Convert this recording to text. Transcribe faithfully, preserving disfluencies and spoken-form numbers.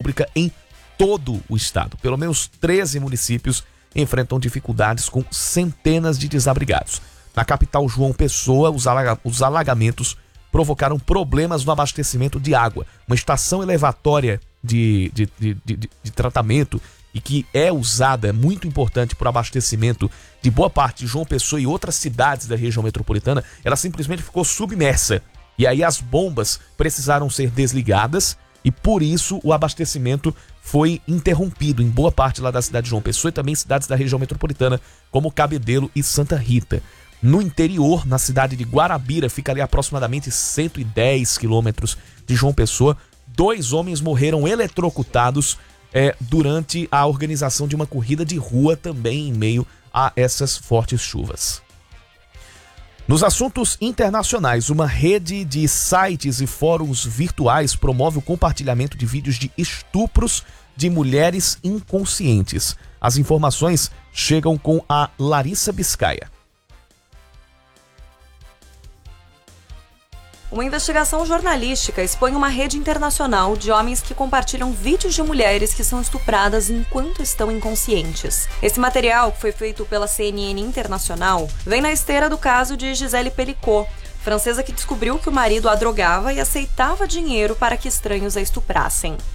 pública em todo o estado. Pelo menos treze municípios enfrentam dificuldades com centenas de desabrigados. Na capital João Pessoa, os, alaga- os alagamentos provocaram problemas no abastecimento de água. Uma estação elevatória de, de, de, de, de tratamento e que é usada, é muito importante para o abastecimento de boa parte de João Pessoa e outras cidades da região metropolitana, ela simplesmente ficou submersa. E aí as bombas precisaram ser desligadas e por isso o abastecimento foi interrompido em boa parte lá da cidade de João Pessoa e também cidades da região metropolitana, como Cabedelo e Santa Rita. No interior, na cidade de Guarabira, fica ali aproximadamente cento e dez quilômetros de João Pessoa, dois homens morreram eletrocutados é, durante a organização de uma corrida de rua também em meio a essas fortes chuvas. Nos assuntos internacionais, uma rede de sites e fóruns virtuais promove o compartilhamento de vídeos de estupros de mulheres inconscientes. As informações chegam com a Larissa Biscaia. Uma investigação jornalística expõe uma rede internacional de homens que compartilham vídeos de mulheres que são estupradas enquanto estão inconscientes. Esse material, que foi feito pela C N N Internacional, vem na esteira do caso de Gisele Pelicot, francesa que descobriu que o marido a drogava e aceitava dinheiro para que estranhos a estuprassem.